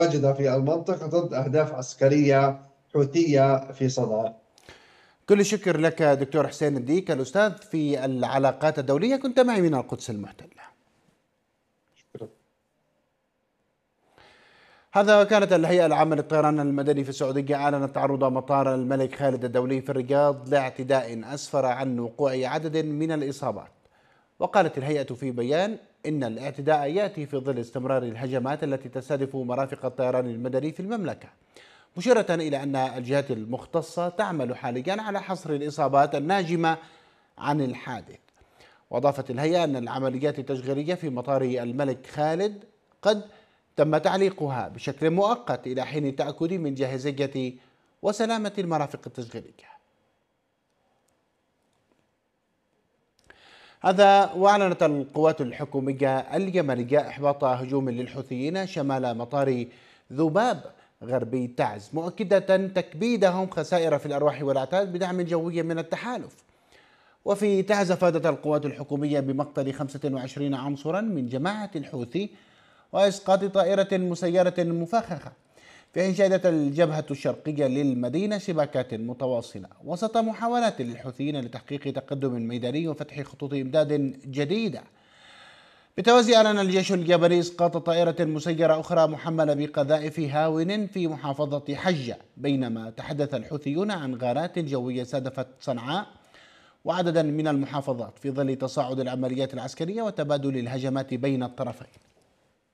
متواجدة في المنطقة ضد أهداف عسكرية حوثية في صنعاء. كل الشكر لك دكتور حسين الديك الأستاذ في العلاقات الدولية، كنت معي من القدس المحتلة. هذا كانت الهيئة العامة للطيران المدني في السعودية أعلنت تعرض مطار الملك خالد الدولي في الرياض لاعتداء أسفر عن وقوع عدد من الإصابات. وقالت الهيئة في بيان إن الاعتداء يأتي في ظل استمرار الهجمات التي تستهدف مرافق الطيران المدني في المملكة، مشيرة إلى أن الجهات المختصة تعمل حاليا على حصر الإصابات الناجمة عن الحادث. وأضافت الهيئة أن العمليات التشغيلية في مطار الملك خالد قد تم تعليقها بشكل مؤقت إلى حين التأكد من جاهزية وسلامة المرافق التشغيلية. هذا وأعلنت القوات الحكومية اليمنية إحباط هجوم للحوثيين شمال مطار ذباب غربي تعز، مؤكدة تكبيدهم خسائر في الأرواح والأعتاد بدعم جوي من التحالف. وفي تعز أفادت القوات الحكومية بمقتل 25 عنصرا من جماعة الحوثي وإسقاط طائرة مسيرة مفخخة، في حين شهدت الجبهة الشرقية للمدينة شباكات متواصلة وسط محاولات للحوثيين لتحقيق تقدم ميداني وفتح خطوط إمداد جديدة. بالتوازي أعلن الجيش الياباني إسقاط طائرة مسيرة أخرى محملة بقذائف هاون في محافظة حجة، بينما تحدث الحوثيون عن غارات جوية استهدفت صنعاء وعددا من المحافظات في ظل تصاعد العمليات العسكرية وتبادل الهجمات بين الطرفين.